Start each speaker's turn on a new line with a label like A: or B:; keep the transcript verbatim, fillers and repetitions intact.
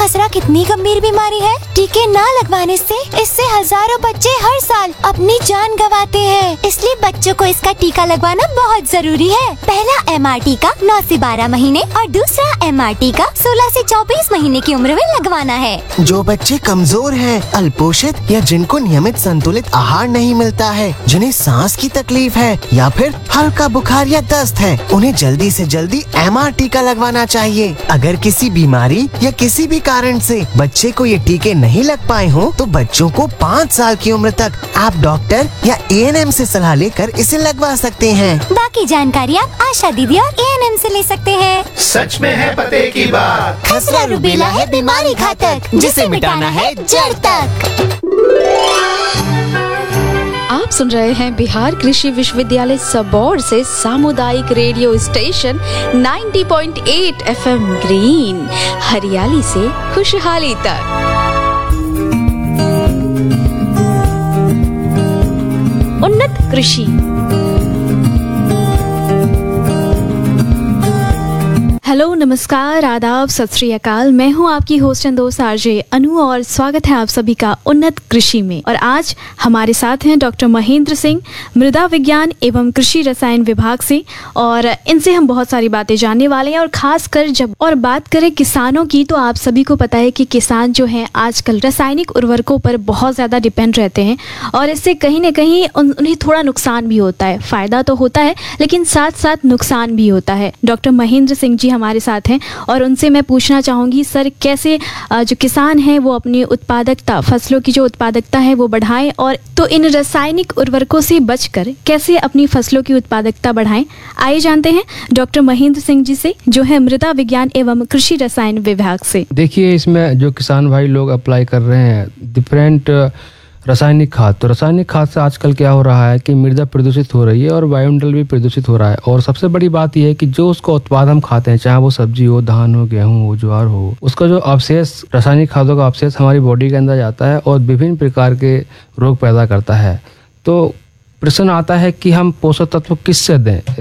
A: खसरा कितनी गंभीर बीमारी है। टीके न लगवाने से इससे हजारों बच्चे हर साल अपनी जान गंवाते हैं। इसलिए बच्चों को इसका टीका लगवाना बहुत जरूरी है। पहला एम आर टीका नौ से बारह महीने और दूसरा एम आर टीका सोलह से चौबीस महीने की उम्र में लगवाना है।
B: जो बच्चे कमजोर हैं, अल्पोषित या जिनको नियमित संतुलित आहार नहीं मिलता है, जिन्हें सांस की तकलीफ है या फिर हल्का बुखार या दस्त है, उन्हें जल्दी से जल्दी एम आर टीका लगवाना चाहिए। अगर किसी बीमारी या किसी भी कारण से बच्चे को ये टीके नहीं लग पाए हों, तो बच्चों को पाँच साल की उम्र तक आप डॉक्टर या ए एन एम से सलाह लेकर इसे लगवा सकते हैं।
A: बाकी जानकारी आप आशा दीदी और ए एन एम से ले सकते हैं।
C: सच में है पते की बात।
A: खसरा रूबेला है बीमारी घातक, जिसे मिटाना है जड़ तक।
D: आप सुन रहे हैं बिहार कृषि विश्वविद्यालय सबौर से सामुदायिक रेडियो स्टेशन नब्बे पॉइंट आठ एफ एम ग्रीन, हरियाली से खुशहाली तक। उन्नत कृषि। हेलो, नमस्कार, आदाब, सत श्री अकाल। मैं हूं आपकी होस्ट एंड दोस्त आरजे अनु और स्वागत है आप सभी का उन्नत कृषि में। और आज हमारे साथ हैं डॉक्टर महेंद्र सिंह, मृदा विज्ञान एवं कृषि रसायन विभाग से, और इनसे हम बहुत सारी बातें जानने वाले हैं। और खासकर जब और बात करें किसानों की, तो आप सभी को पता है कि किसान जो हैं आजकल रासायनिक उर्वरकों पर बहुत ज़्यादा डिपेंड रहते हैं और इससे कहीं ना कहीं उन, उन्हें थोड़ा नुकसान भी होता है। फ़ायदा तो होता है लेकिन साथ साथ नुकसान भी होता है। डॉक्टर महेंद्र सिंह जी हमारे साथ हैं और उनसे मैं पूछना चाहूँगी, सर, कैसे जो किसान हैं वो अपनी उत्पादकता, फसलों की जो उत्पादकता है वो बढ़ाएं, और तो इन रासायनिक उर्वरकों से बचकर कैसे अपनी फसलों की उत्पादकता बढ़ाएं। आइए जानते हैं डॉक्टर महेंद्र सिंह जी से, जो है मृदा विज्ञान एवं कृषि रसायन विभाग से।
E: देखिए, इसमें जो किसान भाई लोग अप्लाई कर रहे हैं डिफरेंट रासायनिक खाद, तो रासायनिक खाद से आजकल क्या हो रहा है कि मृदा प्रदूषित हो रही है और वायुमंडल भी प्रदूषित हो रहा है। और सबसे बड़ी बात यह है कि जो उसका उत्पाद हम खाते हैं, चाहे वो सब्जी हो, धान हो, गेहूं हो, ज्वार हो, उसका जो अवशेष, रासायनिक खादों का अवशेष हमारी बॉडी के अंदर जाता है और विभिन्न प्रकार के रोग पैदा करता है। तो प्रश्न आता है कि हम पोषक तत्व किससे दें।